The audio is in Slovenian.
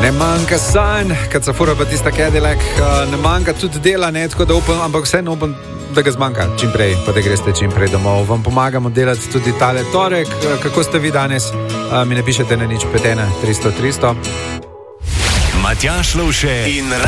Ne manjka sanj, kad se fura pa tista Cadillac, ne manjka tudi dela, ne, tako da upam, ampak vseeno upam, da ga zmanjka čim prej, pa da greste čim prej domov. Vam pomagamo delati tudi tale torek. Kako ste vi danes? Mi napišete na 051 300 300. Matjaž Lovše in